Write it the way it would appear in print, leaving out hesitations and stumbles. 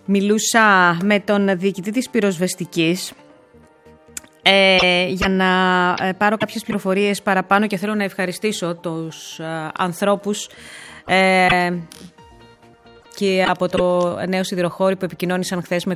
Μιλούσα με τον διοικητή της πυροσβεστικής για να πάρω κάποιες πληροφορίες παραπάνω και θέλω να ευχαριστήσω τους ανθρώπους και από το νέο σιδηροχώρι που επικοινώνησαν χθες με